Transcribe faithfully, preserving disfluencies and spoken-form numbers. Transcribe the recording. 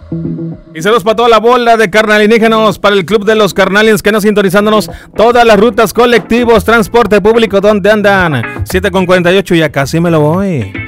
Y saludos para toda la bola de carnalígenos, para el club de los carnaliens que nos sintonizándonos todas las rutas, colectivos, transporte público, donde andan. siete con cuarenta y ocho, ya casi me lo voy.